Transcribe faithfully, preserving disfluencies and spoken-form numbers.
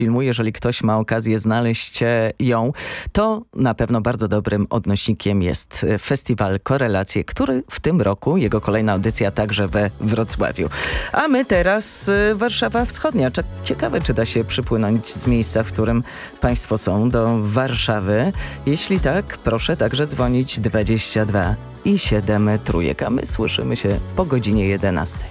filmu. Jeżeli ktoś ma okazję znaleźć e, ją, to na pewno bardzo dobrym odnośnikiem jest festiwal Korelacje, który w tym roku, jego kolejna audycja także we Wrocławiu. A my teraz e, Warszawa Wschodnia. Ciekawe, czy da się przypłynąć z miejsca, w którym państwo są, do Warszawy. Jeśli tak, proszę także dzwonić dwadzieścia dwa i siedem trójek, a my słyszymy się po godzinie jedenastej.